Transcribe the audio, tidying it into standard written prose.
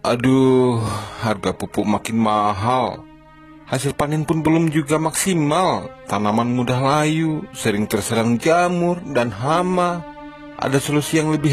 Aduh, harga pupuk makin mahal. Hasil panen pun belum juga maksimal. Tanaman mudah layu, sering terserang jamur dan hama. Ada solusi yang lebih